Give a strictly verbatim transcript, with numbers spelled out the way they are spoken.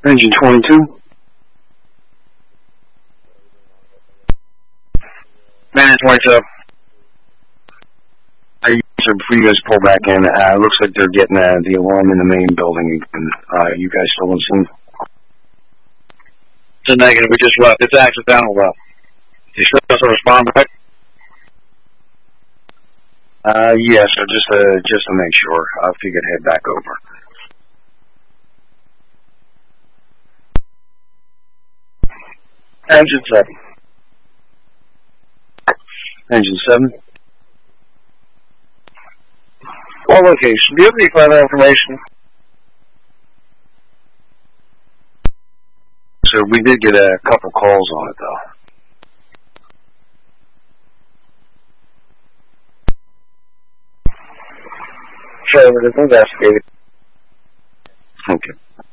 Engine twenty-two. Man twenty-two. Hey, so before you guys pull back in, uh, looks like they're getting uh, the alarm in the main building again. Uh, you guys still on scene? It's a negative. We just left. It's accidental, though. You sure doesn't respond back? Uh, yeah, so just, uh, just to make sure, I figured head back over. Engine seven. Engine seven. What location? Do you have any further information? So we did get a couple calls on it, though. Sure, it is investigated. Okay.